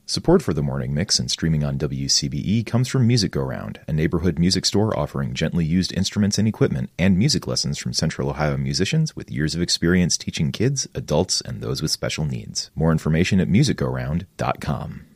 Support for the Morning Mix and streaming on WCBE comes from Music Go Round, a neighborhood music store offering gently used instruments and equipment and music lessons from Central Ohio musicians with years of experience teaching kids, adults, and those with special needs. More information at musicgoround.com.